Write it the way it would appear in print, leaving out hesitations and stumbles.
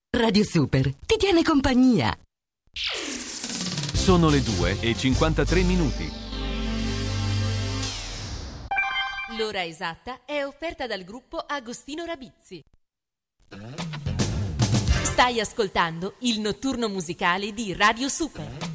Radio Super ti tiene compagnia. Sono le 2:53. L'ora esatta è offerta dal gruppo Agostino Rabizzi. Stai ascoltando il notturno musicale di Radio Super.